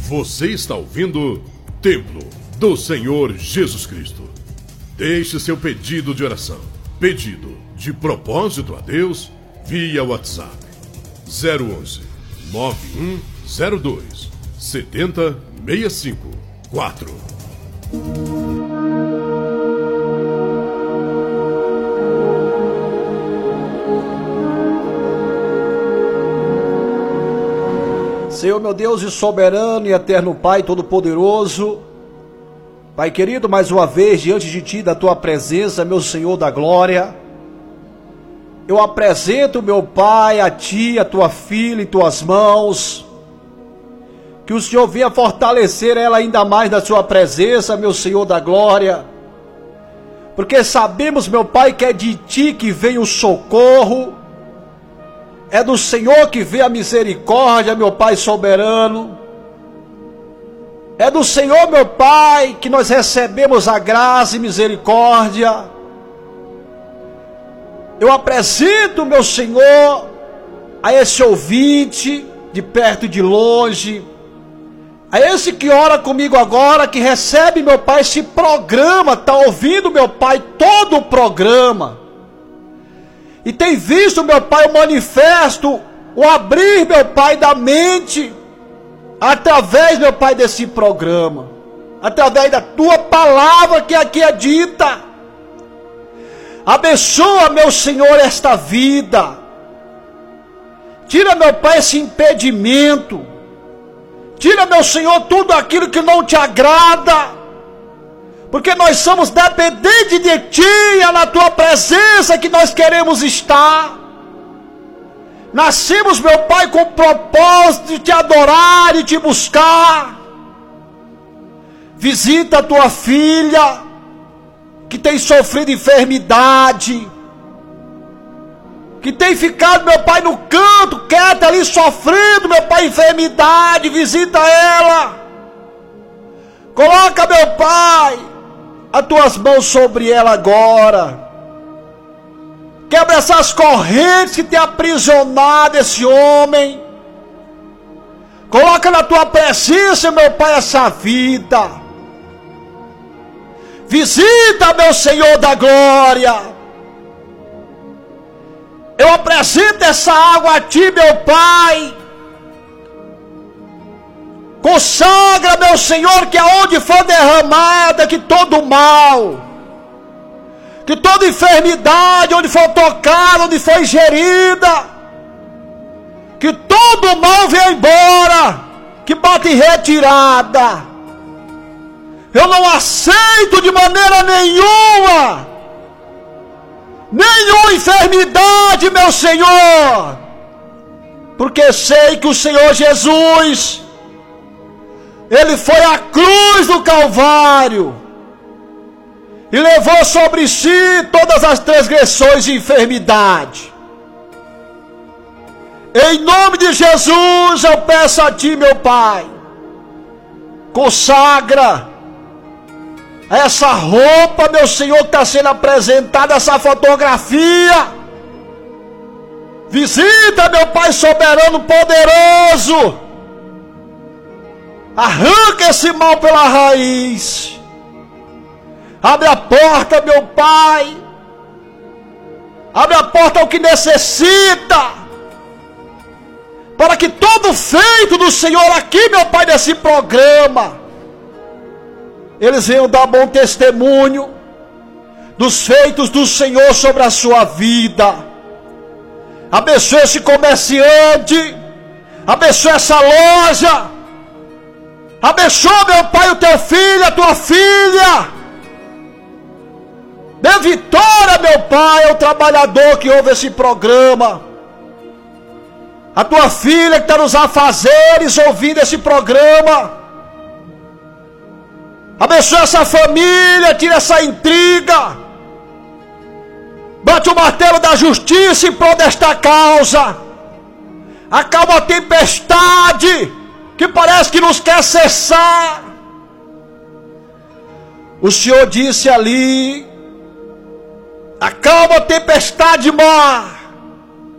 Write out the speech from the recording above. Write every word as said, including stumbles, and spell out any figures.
Você está ouvindo Templo do Senhor Jesus Cristo. Deixe seu pedido de oração, pedido de propósito a Deus via WhatsApp zero onze, nove um zero dois, sete zero seis cinco quatro. Senhor, meu Deus e soberano e eterno Pai Todo-Poderoso, Pai querido, mais uma vez diante de Ti, da Tua presença, meu Senhor da glória, eu apresento, meu Pai, a Ti, a Tua filha em Tuas mãos, que o Senhor venha fortalecer ela ainda mais na Sua presença, meu Senhor da glória, porque sabemos, meu Pai, que é de Ti que vem o socorro, é do Senhor que vem a misericórdia, meu Pai soberano. É do Senhor, meu Pai, que nós recebemos a graça e misericórdia. Eu apresento, meu Senhor, a esse ouvinte, de perto e de longe, a esse que ora comigo agora, que recebe, meu Pai, esse programa, está ouvindo, meu Pai, todo o programa. E tem visto, meu Pai, o manifesto, o abrir, meu Pai, da mente, através, meu Pai, desse programa, através da Tua palavra que aqui é dita. Abençoa, meu Senhor, esta vida. Tira, meu Pai, esse impedimento. Tira, meu Senhor, tudo aquilo que não te agrada. Porque nós somos dependentes de Ti, é na Tua presença que nós queremos estar. Nascemos, meu Pai, com o propósito de Te adorar e Te buscar. Visita a Tua filha, que tem sofrido enfermidade, que tem ficado, meu Pai, no canto, quieta ali, sofrendo, meu Pai, enfermidade. Visita ela. Coloca, meu Pai, as Tuas mãos sobre ela agora. Quebra essas correntes que tem aprisionado esse homem. Coloca na Tua presença, meu Pai, essa vida. Visita, meu Senhor da glória. Eu apresento essa água a Ti, meu Pai. Consagra, meu Senhor, que aonde for derramada, que todo mal, que toda enfermidade, onde for tocada, onde for ingerida, que todo mal venha embora, que bata em retirada. Eu não aceito de maneira nenhuma, nenhuma enfermidade, meu Senhor, porque sei que o Senhor Jesus, Ele foi à cruz do Calvário e levou sobre si todas as transgressões e enfermidade. Em nome de Jesus eu peço a Ti, meu Pai, consagra essa roupa, meu Senhor, que está sendo apresentada, essa fotografia. Visita, meu Pai soberano, poderoso. Arranca esse mal pela raiz. Abre a porta, meu Pai. Abre a porta ao que necessita, para que todo feito do Senhor aqui, meu Pai, nesse programa, eles venham dar bom testemunho dos feitos do Senhor sobre a sua vida. Abençoe esse comerciante. Abençoe essa loja. Abençoa, meu Pai, o Teu filho, a Tua filha. Dê vitória, meu Pai, ao trabalhador que ouve esse programa. A Tua filha que está nos afazeres ouvindo esse programa. Abençoa essa família, tira essa intriga. Bate o martelo da justiça em prol desta causa. Acalma a tempestade que parece que nos quer cessar. O Senhor disse ali: acalma a tempestade, mar,